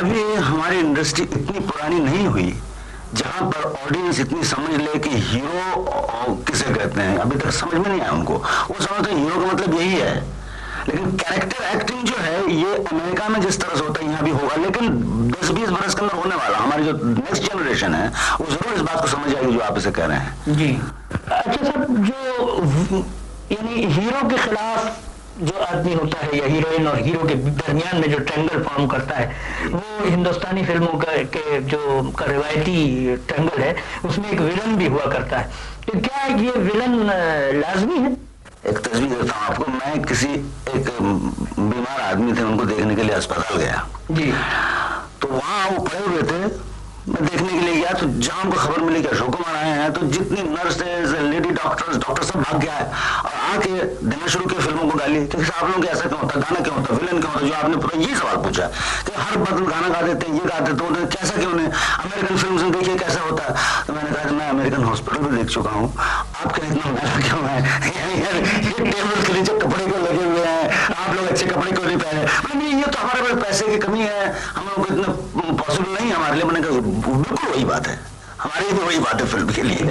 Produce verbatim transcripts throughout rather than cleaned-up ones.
अभी हमारी इंडस्ट्री इतनी पुरानी नहीं हुई जहां पर ऑडियंस इतनी समझ ले कि हीरो किसे कहते हैं। अभी तक समझ में नहीं आया उनको। वो समझते हैं हीरो का मतलब यही है, लेकिन कैरेक्टर एक्टिंग जो है ये अमेरिका में जिस तरह से होता है यहाँ भी होगा, लेकिन दस बीस बरस के अंदर होने वाला हमारी जो नेक्स्ट जनरेशन है वो जरूर इस बात को समझ आएगी जो आप इसे कह रहे हैं। जी अच्छा सर, जो यानी हीरो के खिलाफ जो आदमी होता है या हीरोइन और हीरो के दरमियान में जो ट्रैंगल फॉर्म करता है, वो हिंदुस्तानी फिल्मों का के जो का रिवायती ट्रैंगल है उसमें एक विलन भी हुआ करता है। तो क्या ये विलन लाजमी है? एक तस्वीर देता हूँ आपको। मैं किसी एक बीमार आदमी थे, उनको देखने के लिए अस्पताल गया जी। तो वहां वो पड़े हुए थे, मैं देखने के लिए गया तो जहां हमको खबर मिली कि अशोक कुमार आए हैं तो जितनी नर्सेज, लेडी डॉक्टर्स, डॉक्टर सब भाग गया है और आके देना शुरू किया फिल्मों को गाली कि आप लोगों के ऐसा क्यों होता, गाना क्यों होता, विलन क्यों होता। जो आपने पूरा ये सवाल पूछा कि हर वक्त गाना गा देते हैं, ये गा देते हैं, कैसा क्यों नहीं, अमेरिकन फिल्म देखिए कैसा होता है। तो मैंने कहा मैं अमेरिकन हॉस्पिटल भी देख चुका हूँ, आपके इतना महंगा क्यों है, ये टेबल के नीचे कपड़े क्यों लगे हुए हैं, आप लोग अच्छे कपड़े क्यों नहीं पहने। ये तो हमारे पास पैसे की कमी है, हम लोग को इतना पॉसिबल नहीं है हमारे लिए। मैंने कहा बिल्कुल वही बात है, हमारी भी वही बात है फिल्म के लिए।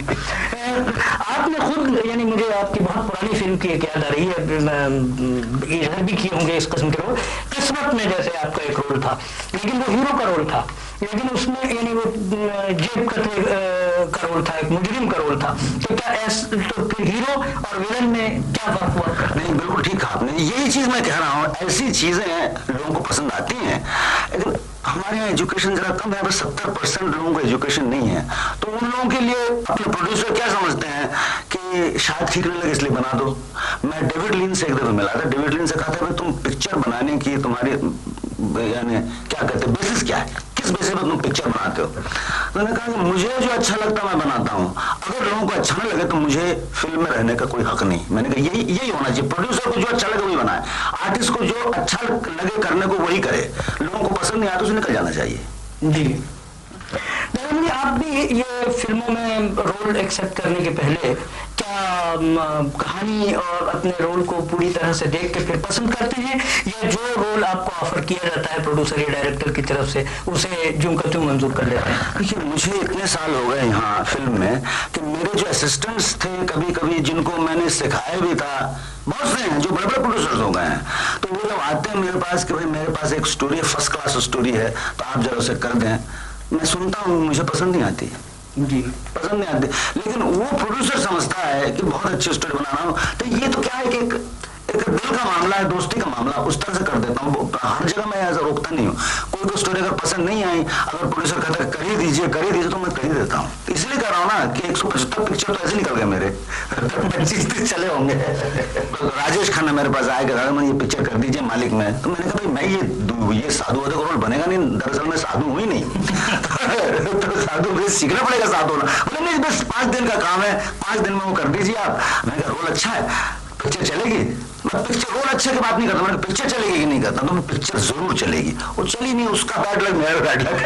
आपने खुद यानी मुझे आपकी बहुत पुरानी फिल्म की एक याद आ रही है, इधर भी किए होंगे इस किस्म के रोल। किस्मत में जैसे आपका एक रोल था, लेकिन वो हीरो का रोल था, लेकिन उसमें यानी वो जेब कतरे का रोल था, एक मुजरिम का रोल था। तो क्या ऐसा तो फिर हीरो और विलन में क्या फर्क हुआ? नहीं, बिल्कुल ठीक कहा आपने। यही चीज मैं कह रहा हूँ, ऐसी चीजें लोगों को पसंद आती हैं, लेकिन हमारे यहाँ एजुकेशन जरा कम है, बस सत्तर परसेंट लोगों को एजुकेशन नहीं है। तो उन लोगों के लिए अपने प्रोड्यूसर क्या समझते हैं कि शायद ठीक नहीं लगे इसलिए बना दो। मैं डेविड लिन से एक दफा मिला था, डेविड लिन से कहा था तुम पिक्चर बनाने की तुम्हारी यानी क्या कहते हैं बेसिस क्या है, किस बेसिस पर तुम पिक्चर बनाते हो। तो मैंने कहा कि मुझे जो अच्छा लगता मैं बनाता हूँ, अगर लोगों को अच्छा न लगे तो मुझे फिल्म में रहने का कोई हक नहीं। मैंने कहा यही यही होना चाहिए, प्रोड्यूसर को जो अच्छा लगे वही बनाए, आर्टिस्ट को जो अच्छा लगे करने को वही करे, लोगों को पसंद नहीं आया तो उसे निकल जाना चाहिए। जी आप भी ये फिल्मों में रोल एक्सेप्ट करने के पहले क्या कहानी और अपने रोल को पूरी तरह से देख के फिर पसंद करते हैं, या जो रोल आपको ऑफर किया जाता है प्रोड्यूसर या डायरेक्टर की तरफ से उसे ज्यों का त्यों मंजूर कर लेते हैं? देखिए मुझे इतने साल हो गए यहाँ फिल्म में कि मेरे जो असिस्टेंट्स थे कभी कभी जिनको मैंने सिखाया भी था, बहुत से हैं जो बड़े बड़े प्रोड्यूसर्स हो गए हैं, तो वो जब आते हैं मेरे पास कि भाई मेरे पास एक स्टोरी है, फर्स्ट क्लास स्टोरी है, तो आप जरा उसे कर दें। मैं सुनता हूँ, मुझे पसंद नहीं आती जी, पसंद नहीं आती, लेकिन वो प्रोड्यूसर समझता है कि बहुत अच्छी स्टोरी बनाना हो। तो ये तो क्या है कि एक, एक दिल का मामला है, दोस्ती का मामला, उस तरह से कर देता हूँ। हर जगह मैं ऐसा रोकता नहीं हूँ। कोई को स्टोरी अगर पसंद नहीं आई, अगर प्रोड्यूसर कहता है कर ही दीजिए कर ही दीजिए तो मैं कर ही देता हूँ। तो इसलिए कह रहा हूँ ना कि एक सौ पचहत्तर पिक्चर तो ऐसे निकल गए मेरे, पच्चीस चले होंगे। तो राजेश खन्ना मेरे पास आए, दादा मैं ये पिक्चर कर दीजिए मालिक में। तो मैंने कहा भाई मैं ये ये साधु वादे का रोल बनेगा नहीं, दरअसल मैं साधु हुई नहीं। तो साधु मुझे सीखना पड़ेगा साधु होना। बोले नहीं बस पांच दिन का काम है, पांच दिन में वो कर दीजिए आप। मैंने कहा रोल अच्छा है, पिक्चर चलेगी। मैं पिक्चर रोल अच्छे की बात नहीं करता, मैंने पिक्चर चलेगी कि नहीं करता, तो मैं पिक्चर जरूर चलेगी। वो चली नहीं, उसका बैड लग मेरा बैड लग।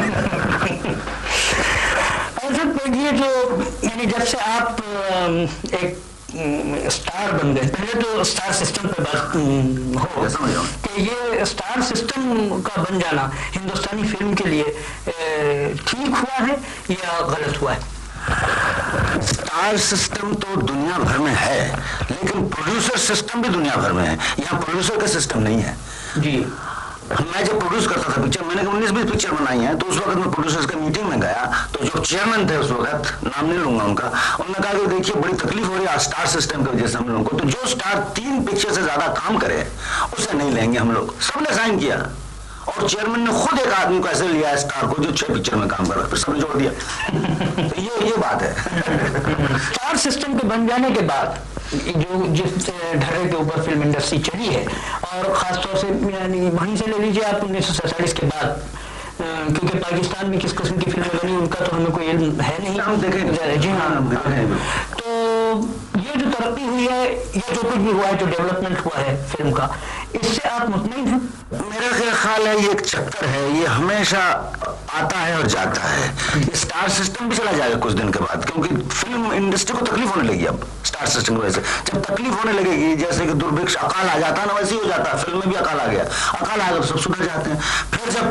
ये जो यानी जब से आप एक स्टार बन गए, पहले तो स्टार सिस्टम पे बात हो कि ये स्टार सिस्टम का बन जाना हिंदुस्तानी फिल्म के लिए ठीक हुआ है या गलत हुआ है? स्टार सिस्टम तो दुनिया भर में है, लेकिन प्रोड्यूसर सिस्टम भी दुनिया भर में है। यहाँ प्रोड्यूसर का सिस्टम नहीं है जी। मैं जब प्रोड्यूस करता था पिक्चर, मैंने उन्नीस बीस पिक्चर बनाई है, तो उस वक्त मैं प्रोड्यूसर्स का मीटिंग में गया तो जो चेयरमैन थे उस वक्त, नाम नहीं लूंगा उनका, उन्होंने कहा कि देखिए बड़ी तकलीफ हो रही है स्टार सिस्टम की वजह से हम लोगों को, तो जो स्टार तीन पिक्चर से ज्यादा काम करे उसे नहीं लेंगे हम लोग। सबने साइन किया और चेयरमैन ने खुद एक आदमी को ऐसे लिया स्टार को जो छह पिक्चर में काम कर रहा है, फिर सबने जोड़ दिया। तो ये ये बात है। स्टार सिस्टम के बन जाने के बाद जो जिस ढर्रे के ऊपर फिल्म इंडस्ट्री चली है, और खासतौर से यानी वहीं से ले लीजिए आप उन्नीस सौ सैंतालीस के बाद, क्योंकि पाकिस्तान में किस किस्म की फिल्में बनी उनका तो हमें कोई इल्म है नहीं, हम देखें जी हाँ। तो ये जो तरक्की हुई है, ये जो कुछ भी हुआ है, जो डेवलपमेंट हुआ है फिल्म का, इससे आप मुतमईन हैं? मेरा ख्याल है ये एक चक्कर है, ये हमेशा आता है और जाता है। ये स्टार सिस्टम भी चला जाएगा कुछ दिन के बाद, क्योंकि फिल्म इंडस्ट्री को तकलीफ होने लगी अब स्टार सिस्टम की वजह से। जब तकलीफ होने लगेगी, जैसे कि दुर्भिक्ष अकाल आ जाता है ना, वैसे ही हो जाता है। फिल्म में भी अकाल आ गया, अकाल आ गया तो सब सुधर जाते हैं। फिर जब